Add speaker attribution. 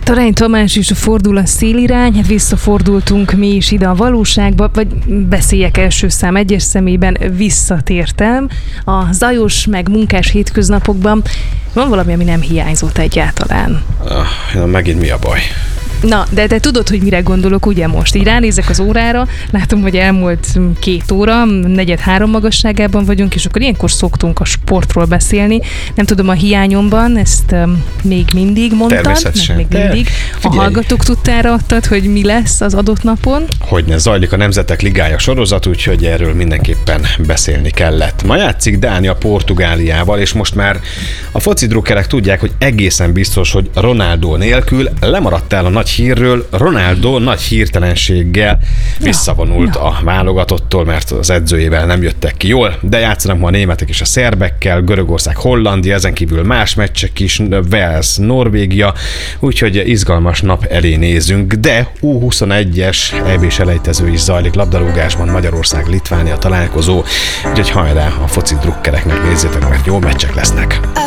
Speaker 1: Tarány Tamás is fordul a szélirány, visszafordultunk mi is ide a valóságba, vagy beszéljek első szám egyes szemében, visszatértem. A zajos meg munkás hétköznapokban van valami, ami nem hiányzott egyáltalán.
Speaker 2: Megint mi a baj?
Speaker 1: Na, de te tudod, hogy mire gondolok, ugye most? Így ránézek az órára, látom, hogy elmúlt 2 óra, 2:45 magasságában vagyunk, és akkor ilyenkor szoktunk a sportról beszélni. Nem tudom, a hiányomban ezt még mindig mondtad, még mindig. A hallgatók tudtára adtad, hogy mi lesz az adott napon?
Speaker 2: Hogyne, zajlik a Nemzetek Ligája sorozat, úgyhogy erről mindenképpen beszélni kellett. Ma játszik Dánia Portugáliával, és most már a foci drukkerek tudják, hogy egészen biztos, hogy Ronaldo nélkül lemaradtál a nagy hírről. Ronaldo nagy hirtelenséggel visszavonult a válogatottól, mert az edzőjével nem jöttek ki jól, de játszanak ma a németek és a szerbekkel, Görögország, Hollandia, ezen kívül más meccsek is, Wales, Norvégia, úgyhogy izgalmas nap elé nézünk, de U21-es EB-s elejtező is zajlik labdarúgásban, Magyarország-Litvánia találkozó, úgyhogy hajrá a foci drukkereknek, nézzétek, mert jó meccsek lesznek.